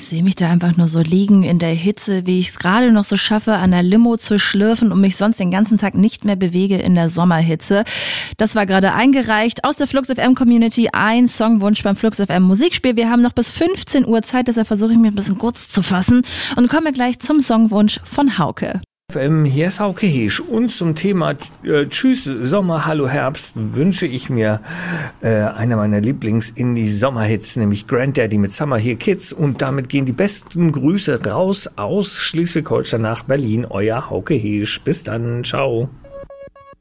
sehe mich da einfach nur so liegen in der Hitze, wie ich es gerade noch so schaffe, an der Limo zu schlürfen und mich sonst den ganzen Tag nicht mehr bewege in der Sommerhitze. Das war gerade eingereicht aus der Flux FM Community, ein Songwunsch beim Flux FM Musikspiel. Wir haben noch bis 15 Uhr Zeit, deshalb versuche ich mir ein bisschen kurz zu fassen und komme gleich zum Songwunsch von Hauke. Hier ist Hauke Heesch und zum Thema Tschüss Sommer, Hallo Herbst wünsche ich mir einer meiner Lieblings-Indie-Sommerhits, nämlich Granddaddy mit Summer Here Kids, und damit gehen die besten Grüße raus aus Schleswig-Holstein nach Berlin. Euer Hauke Heesch. Bis dann, ciao.